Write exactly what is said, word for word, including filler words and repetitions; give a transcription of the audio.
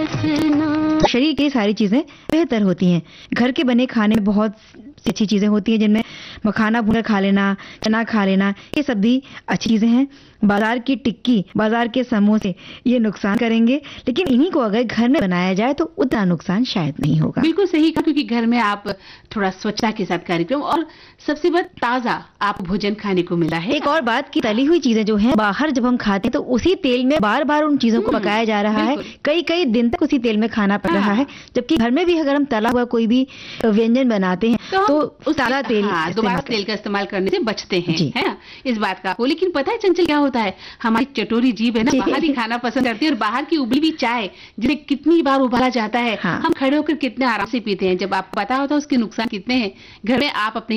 हंसना। शरीर की सारी चीजें बेहतर होती हैं। घर के बने खाने में बहुत सी अच्छी चीजें होती हैं, जिनमें मखाना भूनकर खा लेना, चना खा लेना, ये सब भी अच्छी चीजें हैं। बाजार की टिक्की, बाजार के समोसे ये नुकसान करेंगे, लेकिन इन्हीं को अगर घर में बनाया जाए तो उतना नुकसान शायद नहीं होगा। बिल्कुल सही कहा, क्योंकि घर में आप थोड़ा स्वच्छता के साथ कार्यक्रम और सबसे बड़ा ताजा आप भोजन खाने को मिला है। एक और बात की तली हुई चीजें जो हैं बाहर जब हम खाते हैं तो उसी तेल में बार बार उन चीजों को पकाया जा रहा है, कई कई दिन तक उसी तेल में खाना पड़ रहा है, जबकि घर में भी अगर हम तला हुआ कोई भी व्यंजन बनाते हैं तो, तो सादा तेल हाँ, दोबारा तेल का इस्तेमाल करने से बचते हैं, है ना, इस बात का। लेकिन पता है चंचल क्या होता है, हमारी चटोरी जीभ है ना, बाहर ही खाना पसंद करती है, और बाहर की उबली हुई चाय जिसे कितनी बार उबाला जाता है, हाँ। हम खड़े होकर कितने आराम से पीते हैं, जब आपको पता होता है उसके नुकसान कितने हैं। घर में आप अपने